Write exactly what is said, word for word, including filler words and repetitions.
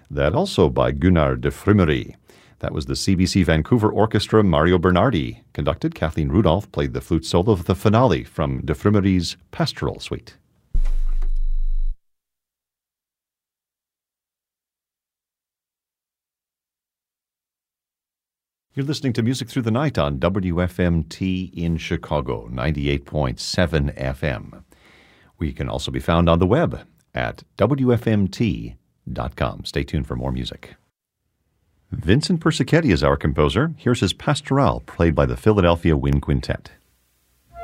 That also by Gunnar de Frimery. That was the C B C Vancouver Orchestra. Mario Bernardi conducted. Kathleen Rudolph played the flute solo of the finale from de Frimery's Pastoral Suite. You're listening to Music Through the Night on W F M T in Chicago, ninety-eight point seven F M. We can also be found on the web at W F M T dot com. Stay tuned for more music. Vincent Persichetti is our composer. Here's his Pastoral, played by the Philadelphia Wind Quintet.